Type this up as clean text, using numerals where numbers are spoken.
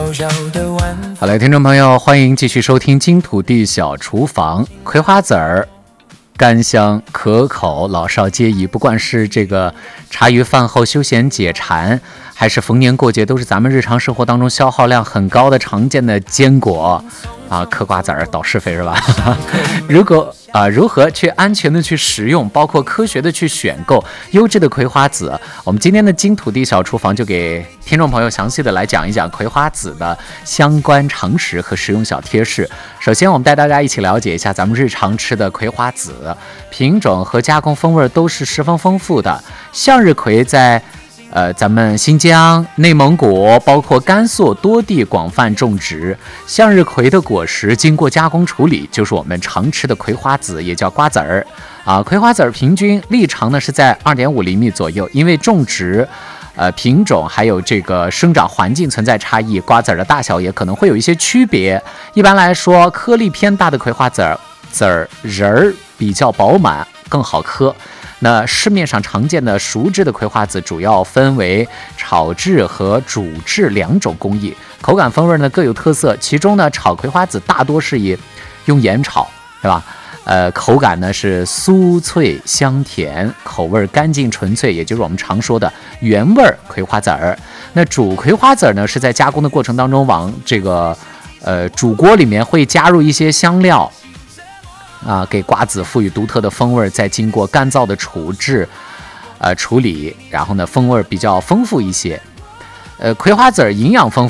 好嘞，听众朋友，欢迎继续收听金土地小厨房。葵花籽儿甘香可口，老少皆宜。不管是这个茶余饭后休闲解馋，还是逢年过节，都是咱们日常生活当中消耗量很高的常见的坚果啊。嗑瓜子儿倒是非是吧？如何去安全的去食用，包括科学的去选购优质的葵花籽，我们今天的金土地小厨房就给听众朋友详细的来讲一讲葵花籽的相关常识和食用小贴士。首先我们带大家一起了解一下咱们日常吃的葵花籽，品种和加工风味都是十分丰富的。向日葵在咱们新疆、内蒙古，包括甘肃多地广泛种植。向日葵的果实经过加工处理，就是我们常吃的葵花籽，也叫瓜子儿啊。葵花籽儿平均粒长呢是在2.5厘米左右，因为种植品种还有这个生长环境存在差异，瓜子儿的大小也可能会有一些区别。一般来说，颗粒偏大的葵花籽儿仁儿比较饱满，更好嗑。那市面上常见的熟制的葵花籽主要分为炒制和煮制两种工艺，口感风味呢各有特色。其中呢，炒葵花籽大多是以用盐炒，对吧？口感呢是酥脆香甜，口味干净纯粹，也就是我们常说的原味葵花籽儿。那煮葵花籽呢，是在加工的过程当中往这个煮锅里面会加入一些香料。给瓜子赋予独特的风味，再经过干燥的处理，然后呢，风味比较丰富一些。葵花籽营养丰富。